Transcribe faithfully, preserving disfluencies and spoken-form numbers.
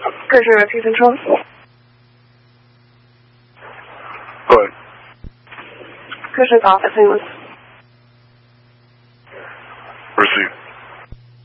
Bridger, repeat control. Go ahead. Bridger's office, Saint Louis. Receive.